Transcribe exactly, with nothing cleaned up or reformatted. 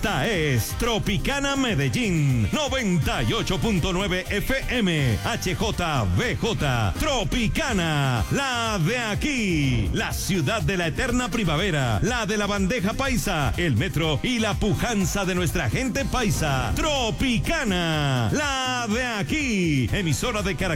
Esta es Tropicana Medellín, noventa y ocho punto nueve F M, H J B J, Tropicana, la de aquí, la ciudad de la eterna primavera, la de la bandeja paisa, el metro y la pujanza de nuestra gente paisa. Tropicana, la de aquí, emisora de Caracol.